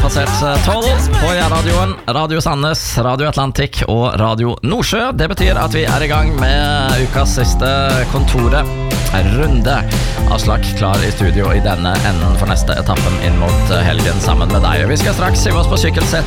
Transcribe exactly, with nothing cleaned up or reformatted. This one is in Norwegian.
passert tolv på radioen, Radio Sandnes, Radio Atlantic og Radio Nordsjø. Det betyr at vi er i gang med ukas siste kontoret runde. Aslak klar i studio i denne enden for neste etappen inn mot helgen sammen med deg. Vi skal straks hive oss på sykkelsett